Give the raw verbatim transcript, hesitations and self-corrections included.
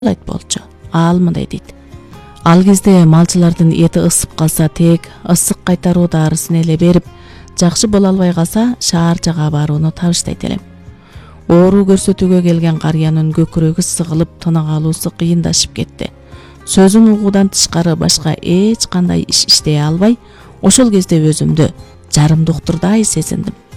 айт болчу. Ал мындай дейт. Ал кезде малчылардын эти ысып калса тек ысык кайтаруу дарысын эле берип, жакшы боло албай калса шаар жага барууну табыштайт элем. Оору көрсөтүүгө келген карыянын көкүрөгү сыгылып, тынык алуусу кыйындашып кетти. Сөзүн угуудан тышкары башка эч кандай иш иштей албай, ошол кезде өзүмдү жарым доктурдай сезиндим.